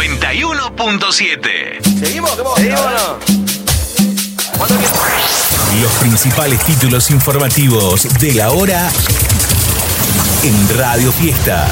91.7. ¿Seguimos? ¿Seguimos o no? Los principales títulos informativos de la hora en Radio Fiesta.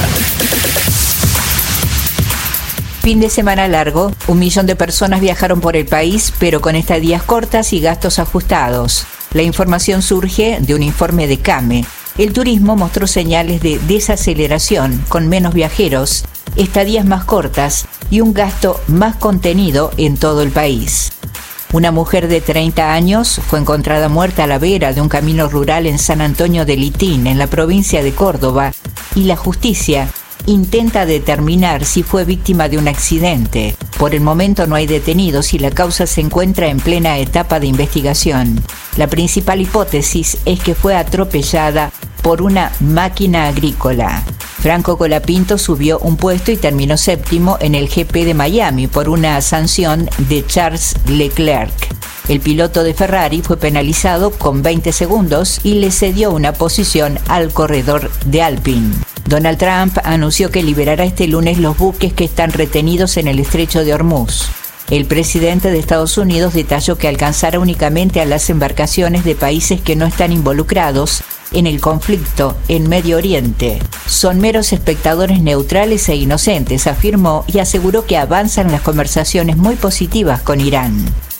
Fin de semana largo, 1 millón de personas viajaron por el país, pero con estadías cortas y gastos ajustados. La información surge de un informe de CAME. El turismo mostró señales de desaceleración, con menos viajeros, estadías más cortas y un gasto más contenido en todo el país. Una mujer de 30 años fue encontrada muerta a la vera de un camino rural en San Antonio de Litín, en la provincia de Córdoba, y la justicia intenta determinar si fue víctima de un accidente. Por el momento no hay detenidos y la causa se encuentra en plena etapa de investigación. La principal hipótesis es que fue atropellada por una máquina agrícola. Franco Colapinto subió un puesto y terminó séptimo en el GP de Miami por una sanción de Charles Leclerc. El piloto de Ferrari fue penalizado con 20 segundos y le cedió una posición al corredor de Alpine. Donald Trump anunció que liberará este lunes los buques que están retenidos en el estrecho de Hormuz. El presidente de Estados Unidos detalló que alcanzará únicamente a las embarcaciones de países que no están involucrados en el conflicto en Medio Oriente. Son meros espectadores neutrales e inocentes, afirmó, y aseguró que avanzan las conversaciones muy positivas con Irán.